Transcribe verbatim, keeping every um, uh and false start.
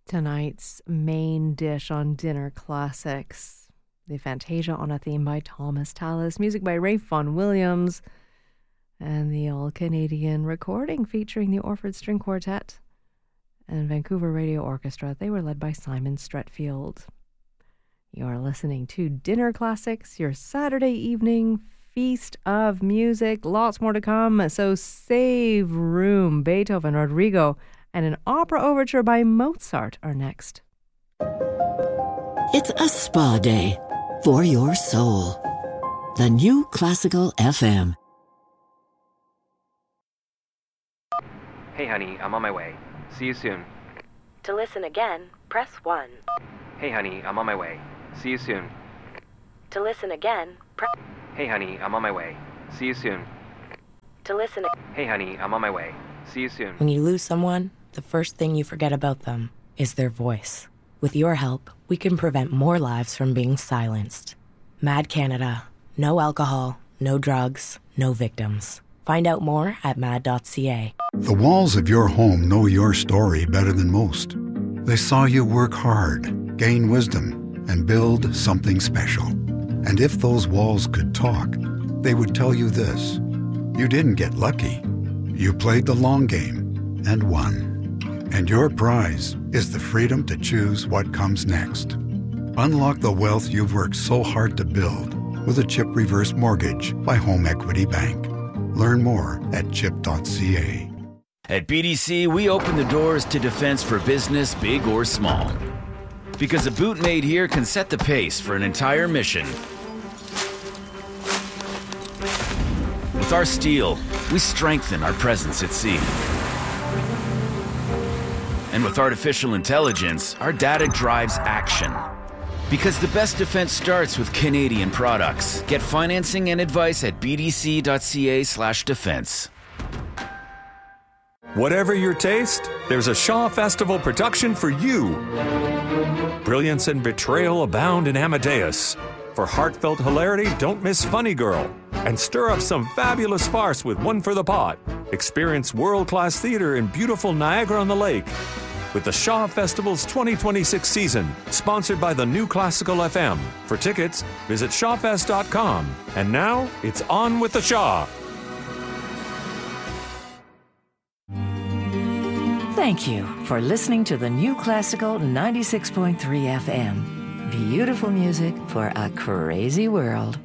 Tonight's main dish on Dinner Classics, the Fantasia on a Theme by Thomas Tallis, music by Ralph Vaughan Williams, and the all-Canadian recording featuring the Orford String Quartet and Vancouver Radio Orchestra. They were led by Simon Stretfield. You're listening to Dinner Classics, your Saturday evening feast of music. Lots more to come, so save room. Beethoven, Rodrigo, and an opera overture by Mozart are next. It's a spa day for your soul. The New Classical F M. Hey honey, I'm on my way. See you soon. To listen again, press one. Hey honey, I'm on my way. See you soon. To listen again, press... Hey honey, I'm on my way. See you soon. To listen... Hey honey, I'm on my way. See you soon. When you lose someone, the first thing you forget about them is their voice. With your help, we can prevent more lives from being silenced. Mad Canada. No alcohol, no drugs, no victims. Find out more at mad dot c a. The walls of your home know your story better than most. They saw you work hard, gain wisdom, and build something special. And if those walls could talk, they would tell you this. You didn't get lucky. You played the long game and won. And your prize is the freedom to choose what comes next. Unlock the wealth you've worked so hard to build with a CHIP Reverse Mortgage by Home Equity Bank. Learn more at chip dot c a. At B D C, we open the doors to defense for business, big or small. Because a boot made here can set the pace for an entire mission. With our steel, we strengthen our presence at sea. And with artificial intelligence, our data drives action. Because the best defense starts with Canadian products. Get financing and advice at b d c dot c a slash defense. Whatever your taste, there's a Shaw Festival production for you. Brilliance and betrayal abound in Amadeus. For heartfelt hilarity, don't miss Funny Girl. And stir up some fabulous farce with One for the Pot. Experience world-class theater in beautiful Niagara-on-the-Lake. With the Shaw Festival's twenty twenty-six season, sponsored by the New Classical F M. For tickets, visit shaw fest dot com. And now, it's on with the Shaw. Thank you for listening to the New Classical ninety-six point three F M. Beautiful music for a crazy world.